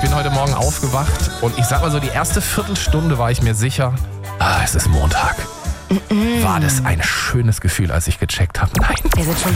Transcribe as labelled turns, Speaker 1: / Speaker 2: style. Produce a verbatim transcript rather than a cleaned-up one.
Speaker 1: bin heute Morgen aufgewacht und ich sag mal so, die erste Viertelstunde war ich mir sicher, ah, es ist Montag. War das ein schönes Gefühl, als ich gecheckt habe? Nein.
Speaker 2: Wir sind schon